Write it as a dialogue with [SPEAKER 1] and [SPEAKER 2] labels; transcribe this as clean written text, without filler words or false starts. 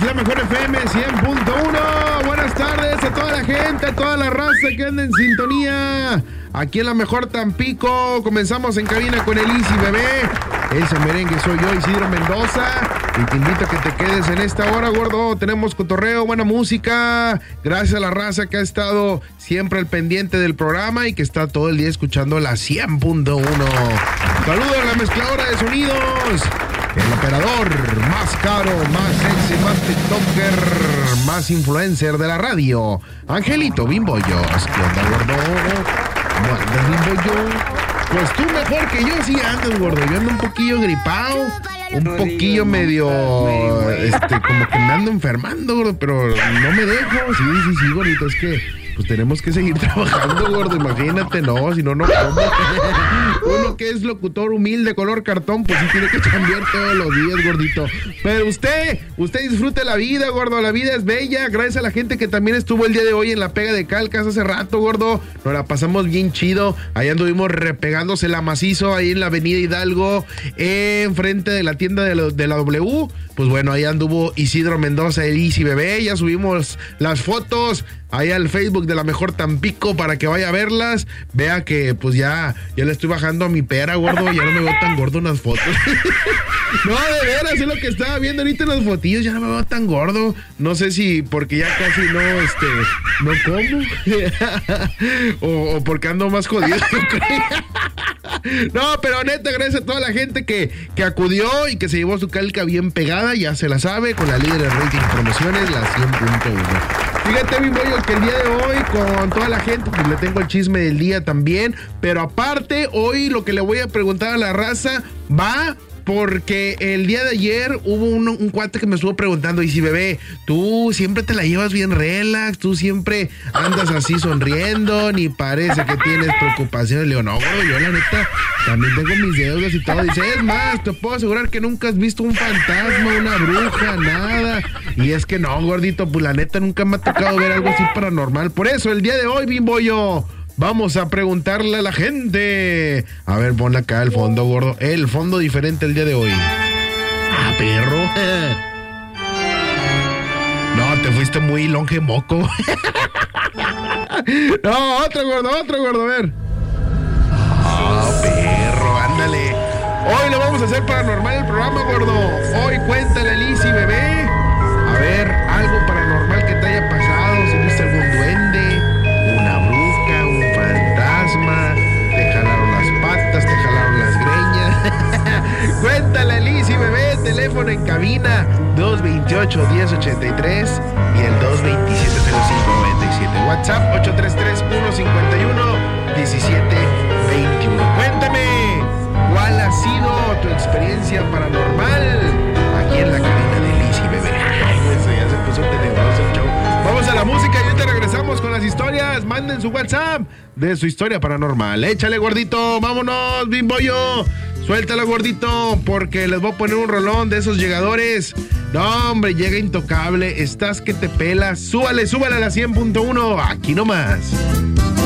[SPEAKER 1] la mejor FM 100.1. Buenas tardes a toda la gente, a toda la raza que anda en sintonía. Aquí en la mejor Tampico. Comenzamos en cabina con el Easy Bebé. Ese merengue soy yo, Isidro Mendoza. Y te invito a que te quedes en esta hora, gordo. Tenemos cotorreo, buena música. Gracias a la raza que ha estado siempre al pendiente del programa y que está todo el día escuchando la 100.1. Saludos a la mezcladora de sonidos. El operador más caro, más sexy, más tiktoker, más influencer de la radio, Angelito Bimboyos. ¿Qué onda, gordo? ¿Cómo andas, Bimboyo? Pues tú mejor que yo sí andas, gordo. Yo ando un poquillo gripado, un poquillo medio, como que me ando enfermando, gordo, pero no me dejo. Sí, gordito, es que pues tenemos que seguir trabajando, gordo, imagínate, no, si no, no como. Uno que es locutor humilde, color cartón, pues sí tiene que cambiar todos los días, gordito. Pero usted disfrute la vida, gordo, la vida es bella. Gracias a la gente que también estuvo el día de hoy en la pega de Calcas hace rato, gordo. Nos la pasamos bien chido. Ahí anduvimos repegándose la macizo, ahí en la avenida Hidalgo, enfrente de la tienda de la W. Pues bueno, ahí anduvo Isidro Mendoza, el Easy Bebé. Ya subimos las fotos ahí al Facebook de la mejor Tampico para que vaya a verlas. Vea que pues ya le estoy bajando a mi pera, gordo. Ya no me veo tan gordo en las fotos. No, de veras, es lo que estaba viendo ahorita en las fotillos. Ya no me veo tan gordo. No sé si porque ya casi no como. o porque ando más jodido. No, pero neta, gracias a toda la gente que acudió y que se llevó su calca bien pegada. Ya se la sabe, con la líder de rating y promociones, la 100.1. Fíjate, mi bollo, que el día de hoy con toda la gente, pues le tengo el chisme del día también. Pero aparte, hoy lo que le voy a preguntar a la raza va porque el día de ayer hubo un cuate que me estuvo preguntando, y si bebé, tú siempre te la llevas bien relax, tú siempre andas así sonriendo, ni parece que tienes preocupaciones. Le digo, no, gordo, yo la neta también tengo mis deudas y todo. Dice, es más, te puedo asegurar que nunca has visto un fantasma, una bruja, nada. Y es que no, gordito, pues la neta nunca me ha tocado ver algo así paranormal. Por eso, el día de hoy, Bimboyo, vamos a preguntarle a la gente. A ver, pon acá el fondo, gordo. El fondo diferente el día de hoy. Ah, perro. No, te fuiste muy longe moco. No, otro gordo, a ver. Ah, perro, ándale. Hoy lo vamos a hacer paranormal el programa, gordo. Hoy cuéntale al Easy Bebé. A ver, algo paranormal que te haya pasado. Si viste algún duende, una bruja, un fantasma, te jalaron las patas, te jalaron las greñas. Cuéntale al Easy Bebé. Teléfono en cabina 228-1083 y el 227-0597. WhatsApp 833-151-1721. Cuéntame, ¿cuál ha sido tu experiencia paranormal aquí en la cabina del Easy Bebé? Ay, eso ya se puso tenebroso el show. Vamos a la música y ahorita regresamos con las historias. Manden su WhatsApp de su historia paranormal. Échale, gordito, vámonos, Bimboyo. Suéltalo, gordito, porque les voy a poner un rolón de esos llegadores. No, hombre, llega intocable. Estás que te pelas. Súbale a la 100.1. Aquí nomás.